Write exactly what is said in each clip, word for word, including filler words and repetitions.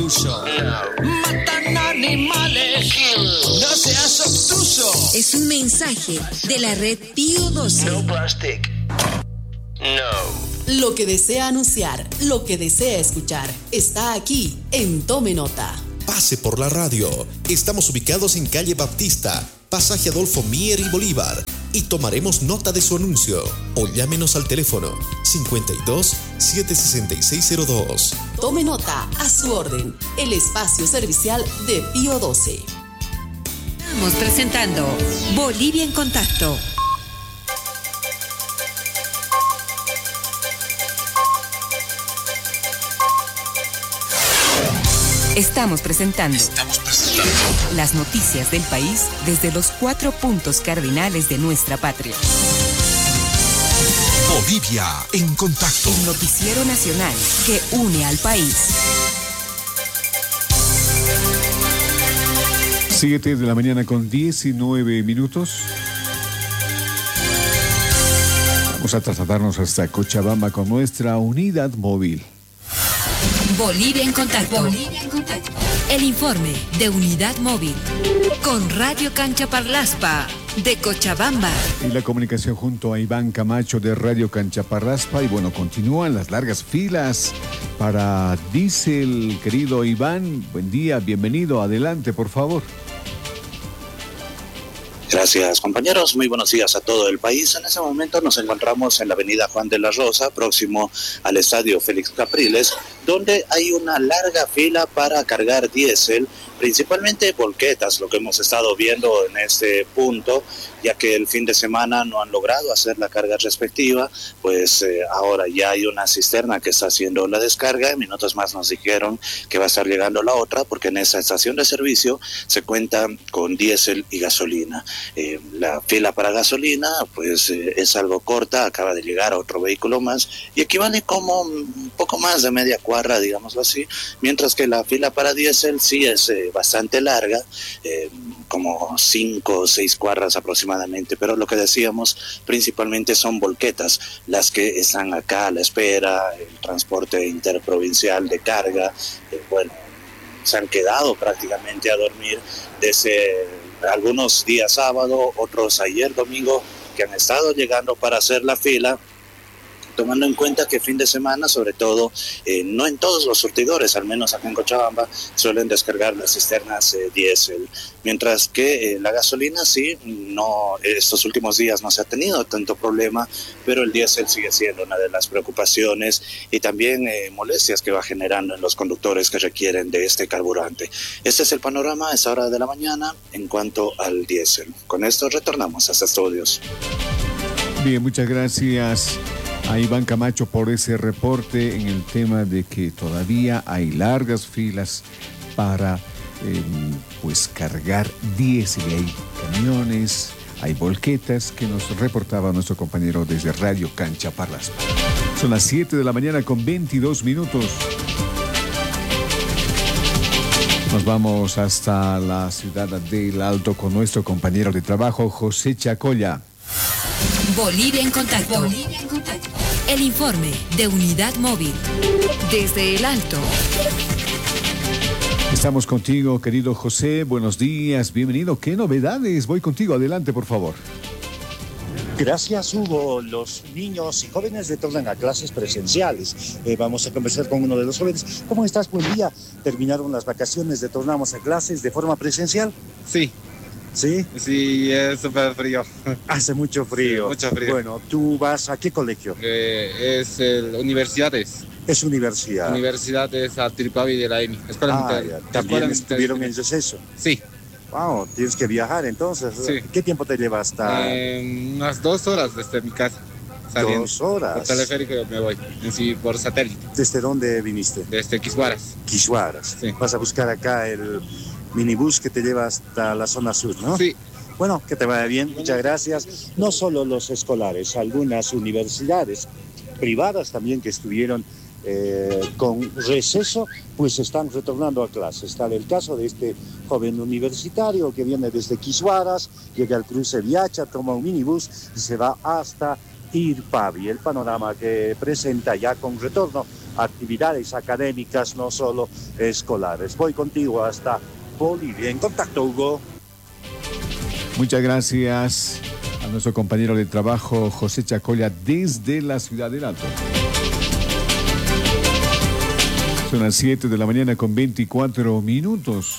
tuyo. Matan animales, no seas obtuso. Es un mensaje de la red Pío doce. No plastic. No. Lo que desea anunciar, lo que desea escuchar, está aquí en Tome Nota. Pase por la radio. Estamos ubicados en calle Baptista, pasaje Adolfo Mier y Bolívar, y tomaremos nota de su anuncio. O llámenos al teléfono cincuenta y dos, setecientos sesenta y seis cero dos. Tome Nota, a su orden, el espacio servicial de Pío doce. Estamos presentando Bolivia en Contacto. Estamos presentando, Estamos presentando las noticias del país desde los cuatro puntos cardinales de nuestra patria. Bolivia en Contacto. El noticiero nacional que une al país. Siete de la mañana con diecinueve minutos. Vamos a trasladarnos hasta Cochabamba con nuestra unidad móvil. Bolivia en Contacto. Bolivia en Contacto. El informe de Unidad Móvil con Radio Cancha Parlaspa de Cochabamba. Y la comunicación junto a Iván Camacho de Radio Cancha Parlaspa. Y bueno, continúan las largas filas para diésel. Querido Iván, buen día, bienvenido. Adelante, por favor. Gracias, compañeros. Muy buenos días a todo el país. En ese momento nos encontramos en la avenida Juan de la Rosa, próximo al estadio Félix Capriles, donde hay una larga fila para cargar diésel, principalmente volquetas, lo que hemos estado viendo en este punto, ya que el fin de semana no han logrado hacer la carga respectiva, pues eh, ahora ya hay una cisterna que está haciendo la descarga. En minutos más nos dijeron que va a estar llegando la otra, porque en esa estación de servicio se cuenta con diésel y gasolina. Eh, la fila para gasolina pues eh, es algo corta, acaba de llegar otro vehículo más y equivale como un poco más de media cuadra, digámoslo así, mientras que la fila para diésel sí es eh, bastante larga, eh, como cinco o seis cuadras aproximadamente, pero lo que decíamos principalmente son volquetas las que están acá a la espera, el transporte interprovincial de carga, eh, bueno, se han quedado prácticamente a dormir desde algunos días sábado, otros ayer domingo, que han estado llegando para hacer la fila, tomando en cuenta que fin de semana, sobre todo, eh, no en todos los surtidores, al menos acá en Cochabamba, suelen descargar las cisternas eh, diésel, mientras que eh, la gasolina sí, no, estos últimos días no se ha tenido tanto problema, pero el diésel sigue siendo una de las preocupaciones y también eh, molestias que va generando en los conductores que requieren de este carburante. Este es el panorama a esta hora de la mañana en cuanto al diésel. Con esto retornamos a estos estudios. Bien, muchas gracias a Iván Camacho por ese reporte en el tema de que todavía hay largas filas para eh, pues cargar diésel. Hay camiones, hay volquetas que nos reportaba nuestro compañero desde Radio Cancha Parlaspa. Son las siete de la mañana con veintidós minutos. Nos vamos hasta la ciudad del Alto con nuestro compañero de trabajo, José Chacoya. Bolivia en Contacto. Bolivia en Contacto. El informe de Unidad Móvil desde el Alto. Estamos contigo, querido José. Buenos días, bienvenido. ¿Qué novedades? Voy contigo, adelante, por favor. Gracias, Hugo. Los niños y jóvenes retornan a clases presenciales. Eh, vamos a conversar con uno de los jóvenes. ¿Cómo estás? Buen día. ¿Terminaron las vacaciones? ¿Retornamos a clases de forma presencial? Sí. ¿Sí? Sí, es súper frío. Hace mucho frío. Sí, mucho frío. Bueno, ¿tú vas a qué colegio? Eh, es el Universidades. Es universidad. Universidades a Tiripavi de la E M I. Escuela ah, Militar. ¿También Escuela estuvieron en receso? Sí. Wow, tienes que viajar entonces. Sí. ¿Qué tiempo te lleva hasta...? Eh, unas dos horas desde mi casa. Saliendo. Dos horas. Por teleférico yo me voy. En sí, por satélite. ¿Desde dónde viniste? Desde Quishuaras. Quishuaras. Sí. Vas a buscar acá el minibús que te lleva hasta la zona sur, ¿no? Sí. Bueno, que te vaya bien, muchas gracias. No solo los escolares, algunas universidades privadas también que estuvieron eh, con receso, pues están retornando a clases. Está el caso de este joven universitario que viene desde Quishuaras, llega al cruce Viacha, toma un minibús y se va hasta Tirpavi. El panorama que presenta ya con retorno actividades académicas, no solo escolares. Voy contigo hasta Bolivia. En contacto, Hugo. Muchas gracias a nuestro compañero de trabajo José Chacolla desde la ciudad del Alto. Son las siete de la mañana con veinticuatro minutos.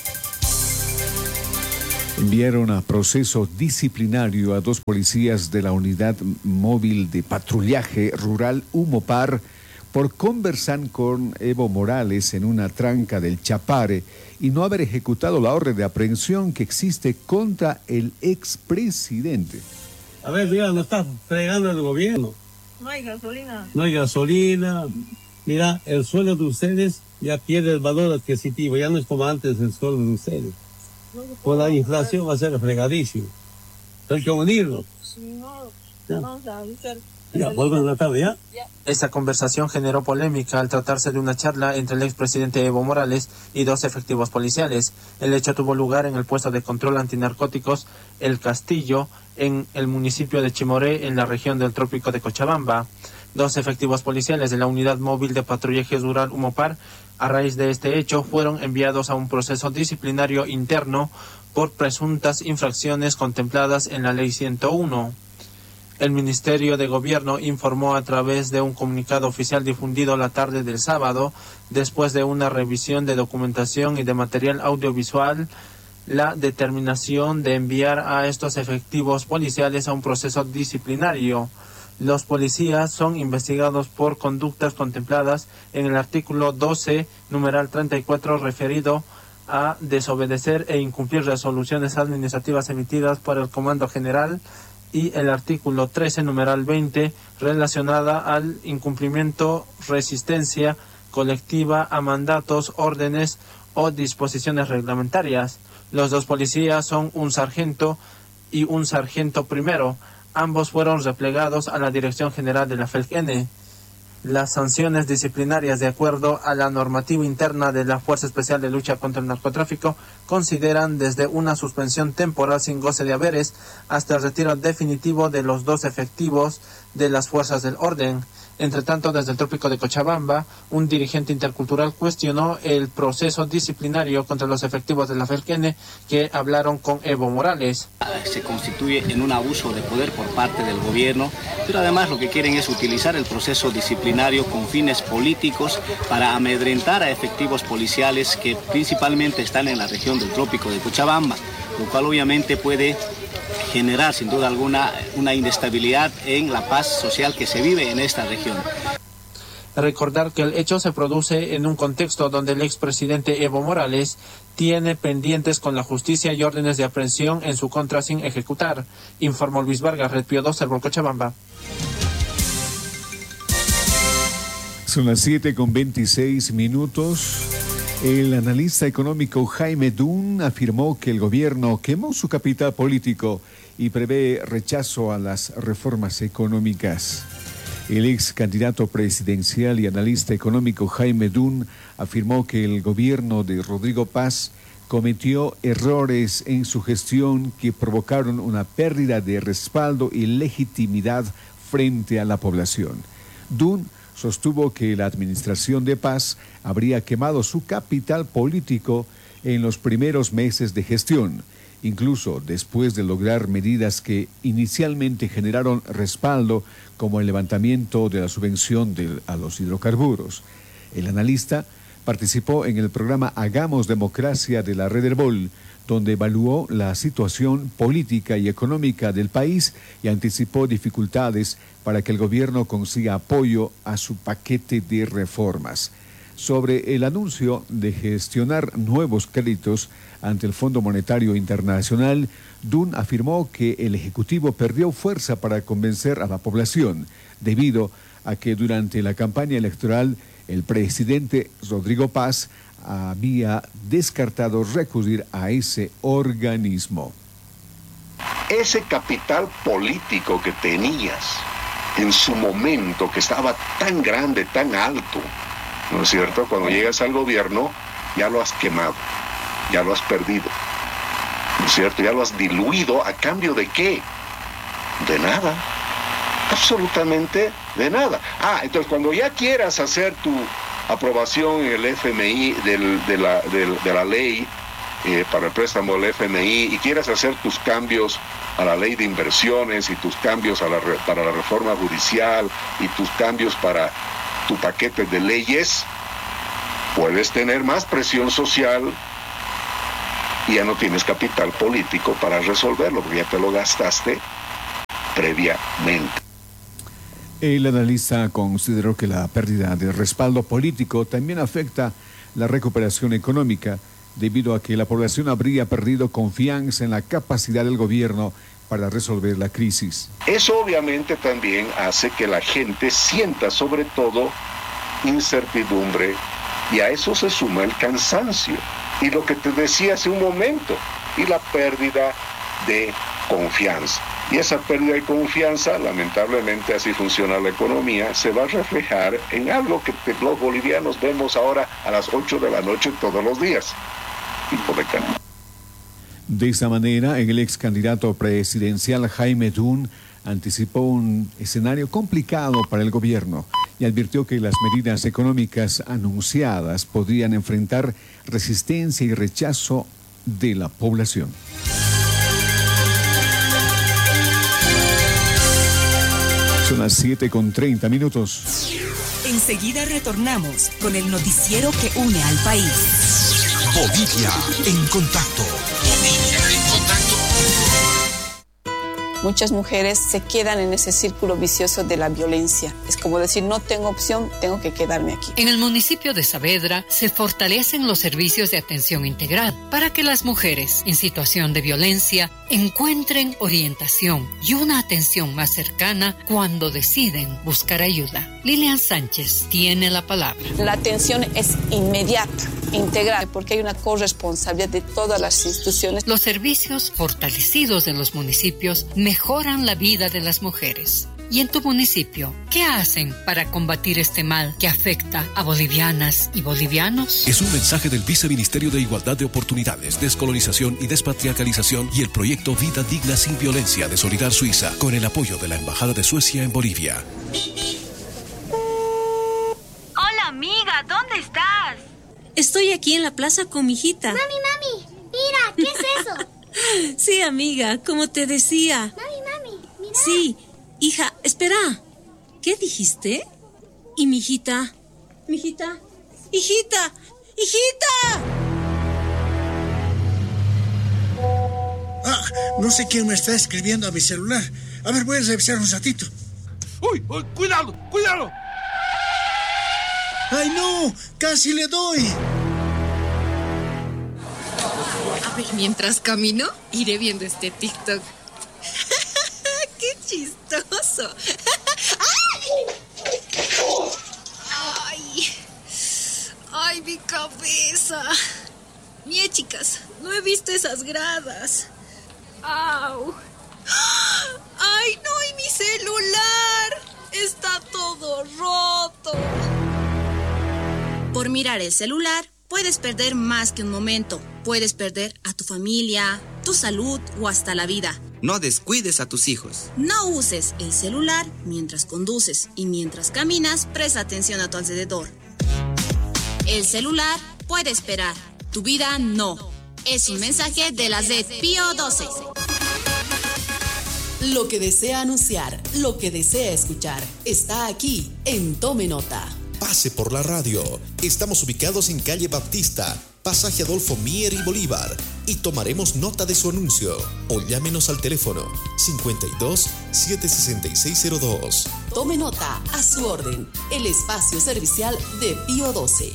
Enviaron a proceso disciplinario a dos policías de la Unidad Móvil de Patrullaje Rural Humopar por conversar con Evo Morales en una tranca del Chapare y no haber ejecutado la orden de aprehensión que existe contra el expresidente. A ver, mira, no está fregando el gobierno. No hay gasolina. No hay gasolina. Mira, el sueldo de ustedes ya pierde el valor adquisitivo, ya no es como antes el sueldo de ustedes. Con la inflación va a ser fregadísimo. Hay que unirlo. Ya, ya vuelven a la tarde, ¿ya? Esta conversación generó polémica al tratarse de una charla entre el expresidente Evo Morales y dos efectivos policiales. El hecho tuvo lugar en el puesto de control antinarcóticos El Castillo, en el municipio de Chimoré, en la región del Trópico de Cochabamba. Dos efectivos policiales de la Unidad Móvil de Patrullaje Rural Humopar, a raíz de este hecho, fueron enviados a un proceso disciplinario interno por presuntas infracciones contempladas en la Ley ciento uno. El Ministerio de Gobierno informó a través de un comunicado oficial difundido la tarde del sábado, después de una revisión de documentación y de material audiovisual, la determinación de enviar a estos efectivos policiales a un proceso disciplinario. Los policías son investigados por conductas contempladas en el artículo doce, numeral treinta y cuatro, referido a desobedecer e incumplir resoluciones administrativas emitidas por el Comando General, y el artículo trece, numeral veinte, relacionada al incumplimiento, resistencia colectiva a mandatos, órdenes o disposiciones reglamentarias. Los dos policías son un sargento y un sargento primero. Ambos fueron replegados a la Dirección General de la FELCN. Las sanciones disciplinarias, de acuerdo a la normativa interna de la Fuerza Especial de Lucha contra el Narcotráfico, consideran desde una suspensión temporal sin goce de haberes hasta el retiro definitivo de los dos efectivos de las fuerzas del orden. Entre tanto, desde el Trópico de Cochabamba, un dirigente intercultural cuestionó el proceso disciplinario contra los efectivos de la FELCN que hablaron con Evo Morales. Se constituye en un abuso de poder por parte del gobierno, pero además lo que quieren es utilizar el proceso disciplinario con fines políticos para amedrentar a efectivos policiales que principalmente están en la región del Trópico de Cochabamba, lo cual obviamente puede generar sin duda alguna una inestabilidad en la paz social que se vive en esta región. Recordar que el hecho se produce en un contexto donde el expresidente Evo Morales tiene pendientes con la justicia y órdenes de aprehensión en su contra sin ejecutar, informó Luis Vargas, Red Pío dos, Cerro Cochabamba. Son las siete con veintiséis minutos. El analista económico Jaime Dun afirmó que el gobierno quemó su capital político y prevé rechazo a las reformas económicas. El ex candidato presidencial y analista económico Jaime Dun afirmó que el gobierno de Rodrigo Paz cometió errores en su gestión que provocaron una pérdida de respaldo y legitimidad frente a la población. Dun sostuvo que la administración de Paz habría quemado su capital político en los primeros meses de gestión, incluso después de lograr medidas que inicialmente generaron respaldo, como el levantamiento de la subvención de, a los hidrocarburos. El analista participó en el programa Hagamos Democracia de la Red Herbol, donde evaluó la situación política y económica del país y anticipó dificultades para que el gobierno consiga apoyo a su paquete de reformas. Sobre el anuncio de gestionar nuevos créditos ante el Fondo Monetario Internacional, Dun afirmó que el Ejecutivo perdió fuerza para convencer a la población, debido a que durante la campaña electoral el presidente Rodrigo Paz había descartado recurrir a ese organismo. Ese capital político que tenías en su momento, que estaba tan grande, tan alto, ¿no es cierto? Cuando llegas al gobierno, ya lo has quemado, ya lo has perdido, ¿no es cierto? Ya lo has diluido, ¿a cambio de qué? De nada. Absolutamente de nada. Ah, entonces cuando ya quieras hacer tu aprobación en el F M I del, de, la, del, de la ley eh, para el préstamo del F M I y quieras hacer tus cambios a la ley de inversiones y tus cambios a la, para la reforma judicial y tus cambios para tu paquete de leyes, puedes tener más presión social y ya no tienes capital político para resolverlo, porque ya te lo gastaste previamente. El analista consideró que la pérdida de respaldo político también afecta la recuperación económica, debido a que la población habría perdido confianza en la capacidad del gobierno para resolver la crisis. Eso obviamente también hace que la gente sienta sobre todo incertidumbre, y a eso se suma el cansancio y lo que te decía hace un momento, y la pérdida de confianza. Y esa pérdida de confianza, lamentablemente así funciona la economía, se va a reflejar en algo que los bolivianos vemos ahora a las ocho de la noche todos los días. Hipoteca. De esa manera, el ex candidato presidencial Jaime Dun anticipó un escenario complicado para el gobierno y advirtió que las medidas económicas anunciadas podrían enfrentar resistencia y rechazo de la población. Son las siete con treinta minutos. Enseguida retornamos con el noticiero que une al país. Bolivia en contacto. Bolivia en contacto. Muchas mujeres se quedan en ese círculo vicioso de la violencia. Es como decir, no tengo opción, tengo que quedarme aquí. En el municipio de Saavedra se fortalecen los servicios de atención integral para que las mujeres en situación de violencia encuentren orientación y una atención más cercana cuando deciden buscar ayuda. Lilian Sánchez tiene la palabra. La atención es inmediata, integral, porque hay una corresponsabilidad de todas las instituciones. Los servicios fortalecidos de los municipios mejoran la vida de las mujeres. ¿Y en tu municipio, qué hacen para combatir este mal que afecta a bolivianas y bolivianos? Es un mensaje del Viceministerio de Igualdad de Oportunidades, Descolonización y Despatriarcalización y el proyecto Vida Digna Sin Violencia de Solidar Suiza, con el apoyo de la Embajada de Suecia en Bolivia. Hola, amiga, ¿dónde estás? Estoy aquí en la plaza con mi hijita. Mami, mami, mira, ¿qué es eso? Sí, amiga, como te decía. Mami, mami, mira. Sí, hija, espera. ¿Qué dijiste? ¿Y mi hijita? ¿Mi hijita? ¡Hijita! ¡Hijita! Ah, no sé quién me está escribiendo a mi celular. A ver, voy a revisar un ratito. ¡Uy! uy ¡Cuidado! ¡Cuidado! ¡Ay, no! ¡Casi le doy! A ver, mientras camino, iré viendo este TikTok. ¡Qué chistoso! ¡Ay! ¡Ay, mi cabeza! Mie, chicas, no he visto esas gradas. ¡Au! ¡Ay, no! ¡Y mi celular! ¡Está todo roto! Por mirar el celular, puedes perder más que un momento. Puedes perder a tu familia, tu salud o hasta la vida. No descuides a tus hijos. No uses el celular mientras conduces y mientras caminas, presta atención a tu alrededor. El celular puede esperar, tu vida no. Es un mensaje de la Z Pío doce. Lo que desea anunciar, lo que desea escuchar, está aquí en Tome Nota. Pase por la radio. Estamos ubicados en calle Baptista, pasaje Adolfo Mier y Bolívar, y tomaremos nota de su anuncio. O llámenos al teléfono cincuenta y dos, setecientos sesenta y seis cero dos. Tome Nota, a su orden, el espacio servicial de Pío doce.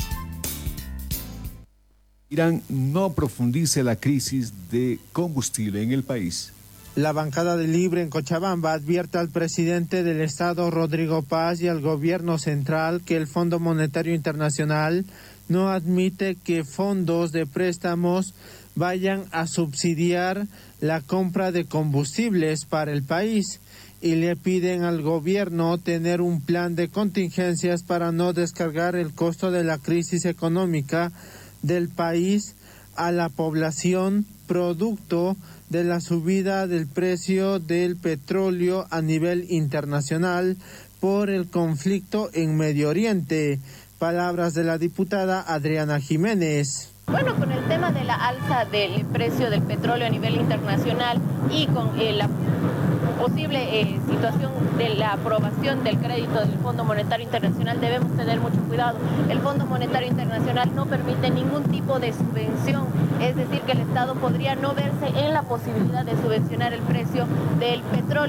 Irán no profundice la crisis de combustible en el país. La bancada de Libre en Cochabamba advierte al presidente del Estado, Rodrigo Paz, y al gobierno central que el Fondo Monetario Internacional no admite que fondos de préstamos vayan a subsidiar la compra de combustibles para el país, y le piden al gobierno tener un plan de contingencias para no descargar el costo de la crisis económica del país a la población producto de la subida del precio del petróleo a nivel internacional por el conflicto en Medio Oriente. Palabras de la diputada Adriana Jiménez. Bueno, con el tema de la alza del precio del petróleo a nivel internacional y con eh, la posible eh, situación de la aprobación del crédito del Fondo Monetario Internacional, debemos tener mucho cuidado. El Fondo Monetario Internacional no permite ningún tipo de subvención, es decir, que el Estado podría no verse en la posibilidad de subvencionar el precio del petróleo.